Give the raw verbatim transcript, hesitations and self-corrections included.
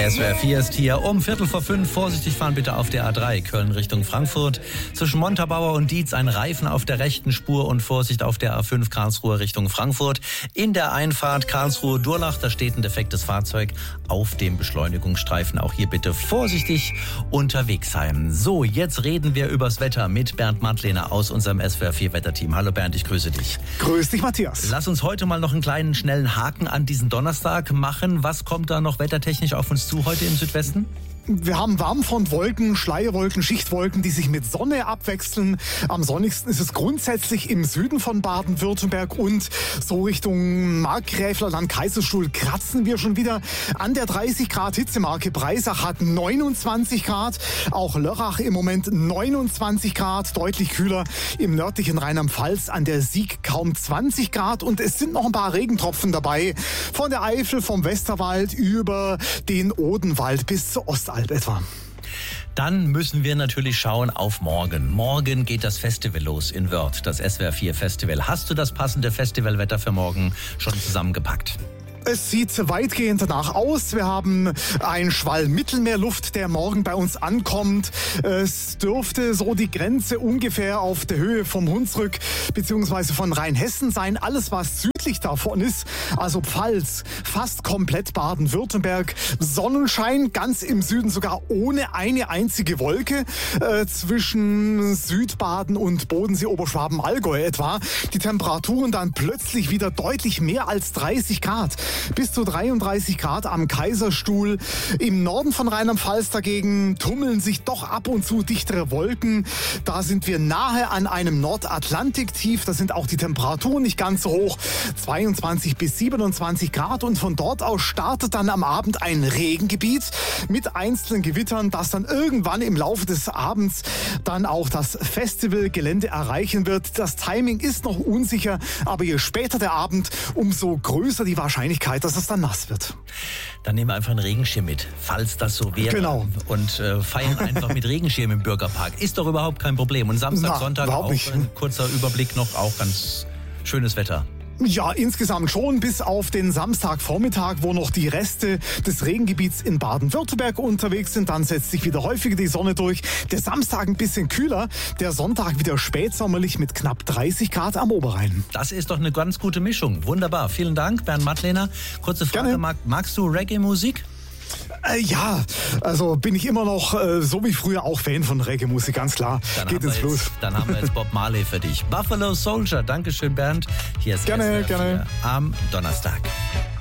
S W R vier ist hier um Viertel vor fünf. Vorsichtig fahren bitte auf der A drei, Köln Richtung Frankfurt. Zwischen Montabaur und Dietz ein Reifen auf der rechten Spur und Vorsicht auf der A fünf Karlsruhe Richtung Frankfurt. In der Einfahrt Karlsruhe-Durlach, da steht ein defektes Fahrzeug auf dem Beschleunigungsstreifen. Auch hier bitte vorsichtig unterwegs sein. So, jetzt reden wir übers Wetter mit Bernd Mattlehner aus unserem S W R vier Wetterteam. Hallo Bernd, ich grüße dich. Grüß dich, Matthias. Lass uns heute mal noch einen kleinen, schnellen Haken an diesen Donnerstag machen. Was kommt da noch wettertechnisch auf uns zu heute im Südwesten? Wir haben Warmfrontwolken, Schleierwolken, Schichtwolken, die sich mit Sonne abwechseln. Am sonnigsten ist es grundsätzlich im Süden von Baden-Württemberg und so Richtung Markgräflerland, Kaiserstuhl kratzen wir schon wieder an der dreißig Grad Hitzemarke. Breisach hat neunundzwanzig Grad, auch Lörrach im Moment neunundzwanzig Grad, deutlich kühler im nördlichen Rheinland-Pfalz, an der Sieg kaum zwanzig Grad und es sind noch ein paar Regentropfen dabei, von der Eifel, vom Westerwald über den Odenwald bis zur Ostalb etwa. Dann müssen wir natürlich schauen auf morgen. Morgen geht das Festival los in Wörth, das S W R vier Festival. Hast du das passende Festivalwetter für morgen schon zusammengepackt? Es sieht weitgehend danach aus. Wir haben einen Schwall Mittelmeerluft, der morgen bei uns ankommt. Es dürfte so die Grenze ungefähr auf der Höhe vom Hunsrück bzw. von Rheinhessen sein. Alles, was südlich davon ist, also Pfalz, fast komplett Baden-Württemberg. Sonnenschein, ganz im Süden sogar ohne eine einzige Wolke. Äh, zwischen Südbaden und Bodensee, Oberschwaben, Allgäu etwa. Die Temperaturen dann plötzlich wieder deutlich mehr als dreißig Grad. Bis zu dreiunddreißig Grad am Kaiserstuhl. Im Norden von Rheinland-Pfalz dagegen tummeln sich doch ab und zu dichtere Wolken. Da sind wir nahe an einem Nordatlantiktief. Da sind auch die Temperaturen nicht ganz so hoch. zweiundzwanzig bis siebenundzwanzig Grad. Und von dort aus startet dann am Abend ein Regengebiet mit einzelnen Gewittern, das dann irgendwann im Laufe des Abends dann auch das Festivalgelände erreichen wird. Das Timing ist noch unsicher, aber je später der Abend, umso größer die Wahrscheinlichkeit, dass es dann nass wird. Dann nehmen wir einfach einen Regenschirm mit, falls das so wäre. Genau. Und äh, feiern einfach mit Regenschirm im Bürgerpark. Ist doch überhaupt kein Problem. Und Samstag, Na, Sonntag auch nicht. Ein kurzer Überblick noch, auch ganz schönes Wetter. Ja, insgesamt schon, bis auf den Samstagvormittag, wo noch die Reste des Regengebiets in Baden-Württemberg unterwegs sind. Dann setzt sich wieder häufiger die Sonne durch. Der Samstag ein bisschen kühler, der Sonntag wieder spätsommerlich mit knapp dreißig Grad am Oberrhein. Das ist doch eine ganz gute Mischung. Wunderbar. Vielen Dank, Bernd Mattlehner. Kurze Frage, mag, magst du Reggae-Musik? Äh, ja, also bin ich immer noch, äh, so wie früher, auch Fan von Reggae-Musik, ganz klar. Dann Geht ins Blut. Dann haben wir jetzt Bob Marley für dich. Buffalo Soldier. Dankeschön, Bernd. Hier ist Gerne, S W R vier gerne. am Donnerstag.